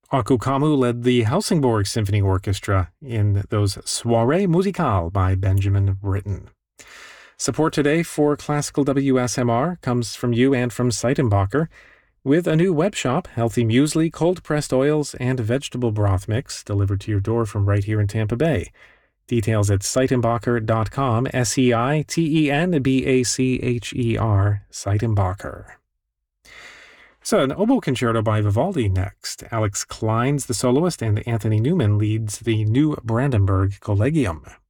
Aku Kamu led the Helsingborg Symphony Orchestra in those Soirées Musicales by Benjamin Britten. Support today for Classical WSMR comes from you and from Seitenbacher. With a new web shop, healthy muesli, cold-pressed oils, and vegetable broth mix delivered to your door from right here in Tampa Bay. Details at Seitenbacher.com, Seitenbacher, Seitenbacher. So, an oboe concerto by Vivaldi next. Alex Klein's the soloist, and Anthony Newman leads the New Brandenburg Collegium.